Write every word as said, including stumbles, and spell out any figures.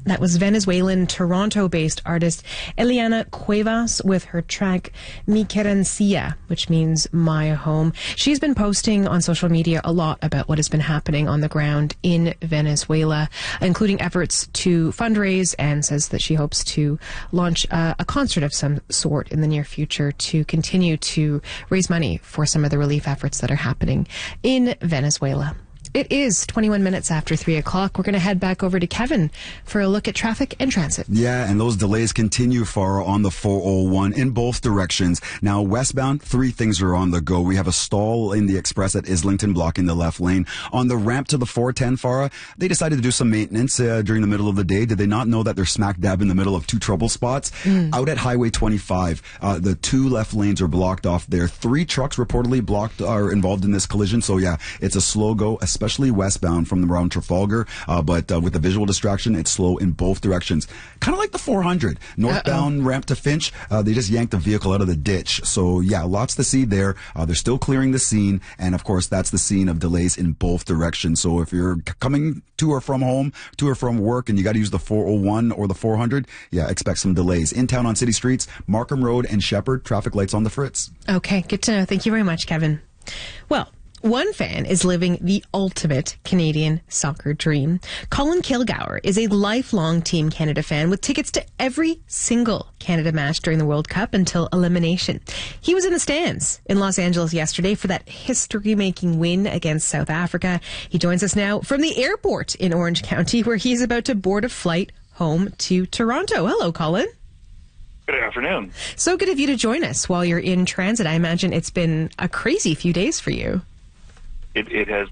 That was Venezuelan, Toronto-based artist Eliana Cuevas with her track Mi Querencia, which means my home. She's been posting on social media a lot about what has been happening on the ground in Venezuela, including efforts to fundraise, and says that she hopes to launch a, a concert of some sort in the near future to continue to raise money for some of the relief efforts that are happening in Venezuela. It is twenty-one minutes after three o'clock. We're going to head back over to Kevin for a look at traffic and transit. Yeah, and those delays continue far on the four oh one in both directions. Now, westbound, three things are on the go. We have a stall in the express at Islington blocking the left lane. On the ramp to the four ten, Farah, they decided to do some maintenance uh, during the middle of the day. Did they not know that they're smack dab in the middle of two trouble spots? Mm. Out at Highway twenty-five, uh, the two left lanes are blocked off there. Three trucks reportedly blocked are involved in this collision. So, yeah, it's a slow go, especially especially westbound from around Trafalgar, uh, but uh, with the visual distraction, it's slow in both directions. Kind of like the four hundred. Northbound Uh-oh. ramp to Finch, uh, they just yanked the vehicle out of the ditch. So, yeah, lots to see there. Uh, they're still clearing the scene, and, of course, that's the scene of delays in both directions. So if you're coming to or from home, to or from work, and you got to use the four oh one or the four hundred, yeah, expect some delays. In town on city streets, Markham Road and Shepherd, traffic lights on the fritz. Okay, good to know. Thank you very much, Kevin. Well, one fan is living the ultimate Canadian soccer dream. Colin Kilgour is a lifelong Team Canada fan with tickets to every single Canada match during the World Cup until elimination. He was in the stands in Los Angeles yesterday for that history-making win against South Africa. He joins us now from the airport in Orange County, where he's about to board a flight home to Toronto. Hello, Colin. Good afternoon. So good of you to join us while you're in transit. I imagine it's been a crazy few days for you. It, it has